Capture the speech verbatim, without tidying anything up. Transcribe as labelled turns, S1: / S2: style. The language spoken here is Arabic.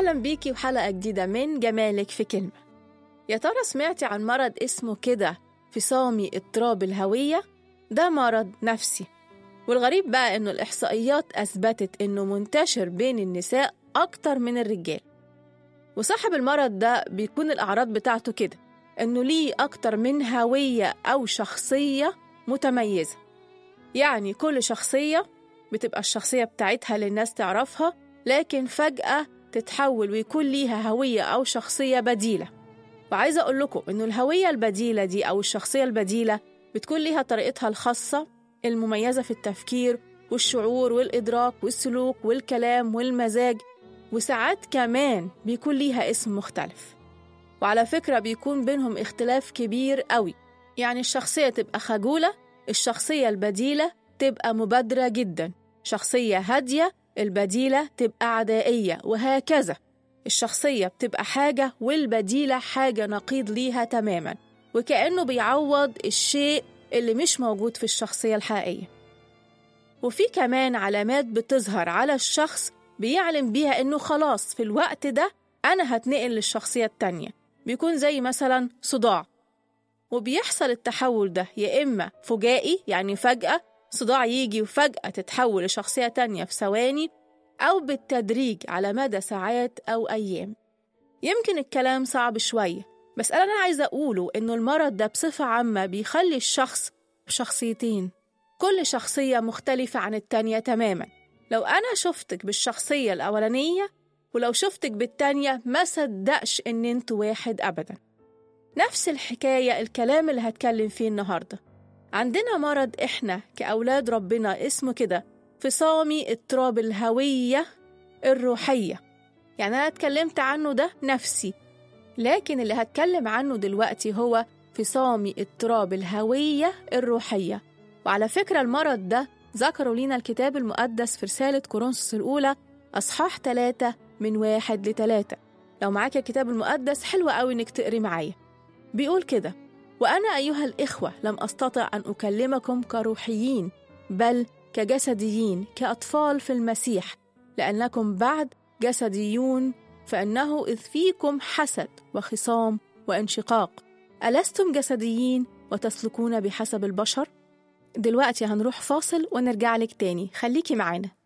S1: أهلا بيكي وحلقة جديدة من جمالك في كلمة. يا ترى سمعتي عن مرض اسمه كده فصامي اضطراب الهوية؟ ده مرض نفسي، والغريب بقى إنه الإحصائيات أثبتت إنه منتشر بين النساء أكتر من الرجال. وصاحب المرض ده بيكون الأعراض بتاعته كده، إنه ليه أكتر من هوية أو شخصية متميزة. يعني كل شخصية بتبقى الشخصية بتاعتها اللي الناس تعرفها، لكن فجأة تتحول ويكون ليها هوية أو شخصية بديلة. وعايزة أقول لكم إنه الهوية البديلة دي أو الشخصية البديلة بتكون ليها طريقتها الخاصة المميزة في التفكير والشعور والإدراك والسلوك والكلام والمزاج، وساعات كمان بيكون ليها اسم مختلف. وعلى فكرة بيكون بينهم اختلاف كبير قوي، يعني الشخصية تبقى خجولة، الشخصية البديلة تبقى مبادرة جدا، شخصية هادية البديلة تبقى عدائية، وهكذا. الشخصية بتبقى حاجة والبديلة حاجة نقيض ليها تماما، وكأنه بيعوض الشيء اللي مش موجود في الشخصية الحقيقية. وفي كمان علامات بتظهر على الشخص بيعلم بيها إنه خلاص في الوقت ده أنا هتنقل للشخصية التانية. بيكون زي مثلا صداع، وبيحصل التحول ده يا إما فجائي، يعني فجأة صداع يجي وفجأة تتحول لشخصية تانية في ثواني، أو بالتدريج على مدى ساعات أو أيام. يمكن الكلام صعب شوية، بس أنا عايزة أقوله إنه المرض ده بصفة عامة بيخلي الشخص بشخصيتين، كل شخصية مختلفة عن التانية تماماً. لو أنا شفتك بالشخصية الأولانية ولو شفتك بالتانية ما صدقش إن انتوا واحد أبداً. نفس الحكاية الكلام اللي هتكلم فيه النهاردة. عندنا مرض إحنا كأولاد ربنا اسمه كده فصامي اضطراب الهوية الروحية. يعني أنا اتكلمت عنه ده نفسي، لكن اللي هتكلم عنه دلوقتي هو فصامي اضطراب الهوية الروحية. وعلى فكرة المرض ده ذكروا لنا الكتاب المقدس في رسالة كورنثوس الأولى أصحاح ثلاثة من واحد لثلاثة. لو معاك الكتاب المقدس حلوة قوي إنك تقري معايا. بيقول كده: وأنا أيها الإخوة لم أستطع أن أكلمكم كروحيين بل كجسديين كأطفال في المسيح، لأنكم بعد جسديون، فإنه إذ فيكم حسد وخصام وانشقاق. ألستم جسديين وتسلكون بحسب البشر؟ دلوقتي هنروح فاصل ونرجع لك تاني، خليكي معانا.